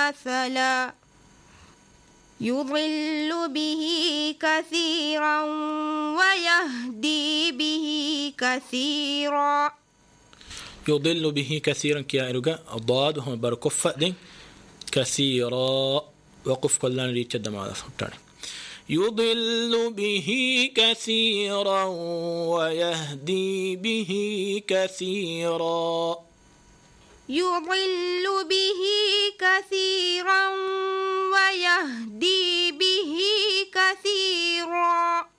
مثلا يضل به كثيرا ويهدي به كثيرا. يضل به كثيرا كيا إرجع الضاد وهم بركفة دين كثيرا وقف كلنا ريتشد مع ذا. يضل به كثيرا ويهدي به كثيرا. يضل به كثيرا ويهدي به كثيرا.